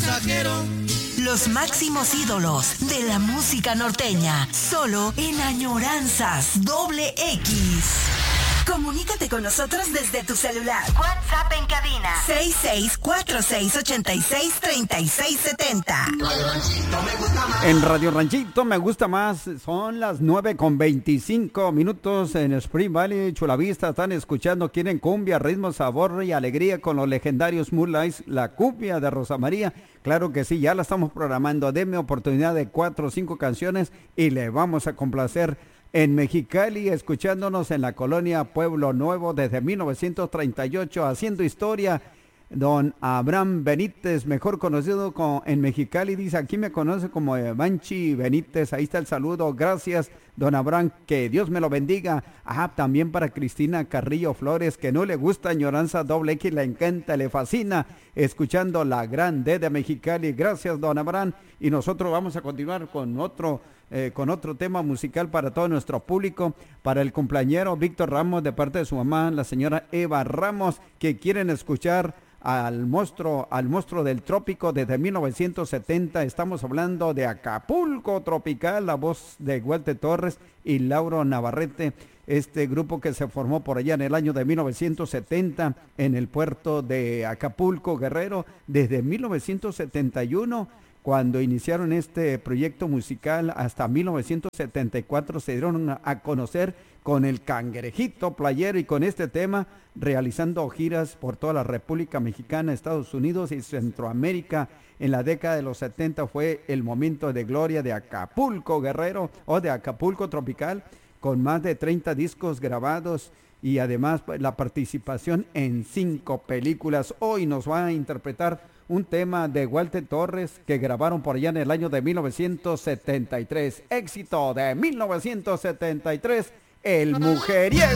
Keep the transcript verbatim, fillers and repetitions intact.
mensajero. Los máximos ídolos de la música norteña, solo en Añoranzas Doble X. Comunícate con nosotros desde tu celular. WhatsApp en cabina seis seis cuatro seis ocho seis tres seis siete cero. En Radio Ranchito me gusta más. Son las nueve con veinticinco minutos en Spring Valley, Chulavista. Están escuchando, quieren cumbia, ritmo, sabor y alegría con los legendarios Moonlights, la cumbia de Rosa María. Claro que sí, ya la estamos programando. Deme oportunidad de cuatro o cinco canciones y le vamos a complacer. En Mexicali, escuchándonos en la colonia Pueblo Nuevo desde mil novecientos treinta y ocho, haciendo historia, don Abraham Benítez, mejor conocido como en Mexicali, dice, aquí me conoce como Banchi Benítez, ahí está el saludo, gracias don Abraham, que Dios me lo bendiga. Ajá, también para Cristina Carrillo Flores, que no le gusta Añoranza Doble X, le encanta, le fascina, escuchando la gran D de Mexicali, gracias don Abraham, y nosotros vamos a continuar con otro Eh, con otro tema musical para todo nuestro público, para el cumpleañero Víctor Ramos de parte de su mamá, la señora Eva Ramos, que quieren escuchar al monstruo, al monstruo del trópico desde mil novecientos setenta. Estamos hablando de Acapulco Tropical, la voz de Walter Torres y Lauro Navarrete, este grupo que se formó por allá en el año de mil novecientos setenta en el puerto de Acapulco, Guerrero, desde mil novecientos setenta y uno. Cuando iniciaron este proyecto musical, hasta mil novecientos setenta y cuatro se dieron a conocer con el Cangrejito Playero y con este tema realizando giras por toda la República Mexicana, Estados Unidos y Centroamérica. En la década de los setenta fue el momento de gloria de Acapulco Guerrero o de Acapulco Tropical, con más de treinta discos grabados y además la participación en cinco películas. Hoy nos va a interpretar un tema de Walter Torres que grabaron por allá en el año de mil novecientos setenta y tres. Éxito de mil novecientos setenta y tres, El Mujeriego.